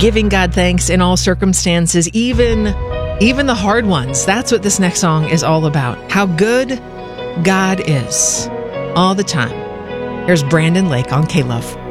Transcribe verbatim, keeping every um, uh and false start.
giving God thanks in all circumstances, even, even the hard ones. That's what this next song is all about. How good God is all the time. Here's Brandon Lake on K-Love.